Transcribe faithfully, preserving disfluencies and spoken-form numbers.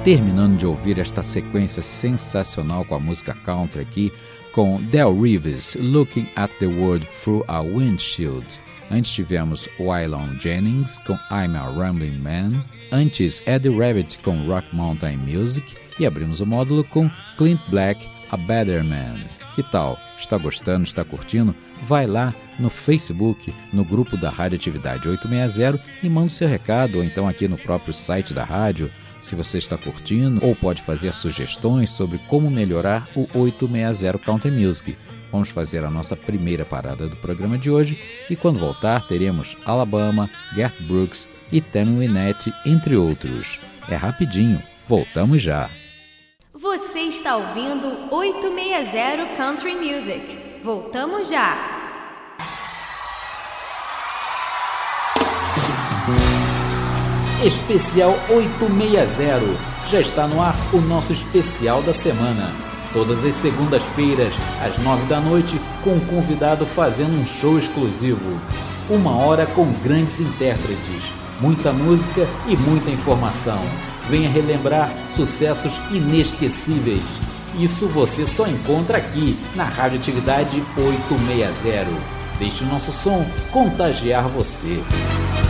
terminando de ouvir esta sequência sensacional com a música country aqui, com Del Reeves, Looking at the World Through a Windshield. Antes tivemos Waylon Jennings com I'm a Rambling Man, antes Eddie Rabbitt com Rock Mountain Music e abrimos o módulo com Clint Black, A Better Man. Que tal? Está gostando? Está curtindo? Vai lá no Facebook, no grupo da Radioatividade oitocentos e sessenta e manda o seu recado, ou então aqui no próprio site da rádio, se você está curtindo, ou pode fazer sugestões sobre como melhorar o oitocentos e sessenta Country Music. Vamos fazer a nossa primeira parada do programa de hoje e quando voltar teremos Alabama, Garth Brooks e Tammy Wynette, entre outros. É rapidinho, voltamos já. Você está ouvindo oitocentos e sessenta Country Music. Voltamos já. Especial oitocentos e sessenta. Já está no ar o nosso especial da semana. Todas as segundas-feiras, às nove da noite, com um convidado fazendo um show exclusivo. Uma hora com grandes intérpretes, muita música e muita informação. Venha relembrar sucessos inesquecíveis. Isso você só encontra aqui na Radioatividade oitocentos e sessenta. Deixe o nosso som contagiar você.